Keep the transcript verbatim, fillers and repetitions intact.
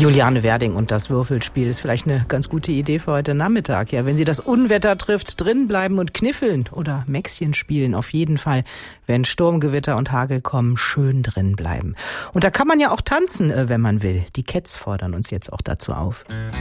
Juliane Werding und das Würfelspiel ist vielleicht eine ganz gute Idee für heute Nachmittag. Ja, wenn Sie das Unwetter trifft, drin bleiben und kniffeln oder Mäxchen spielen. Auf jeden Fall, wenn Sturmgewitter und Hagel kommen, schön drin bleiben. Und da kann man ja auch tanzen, wenn man will. Die Cats fordern uns jetzt auch dazu auf.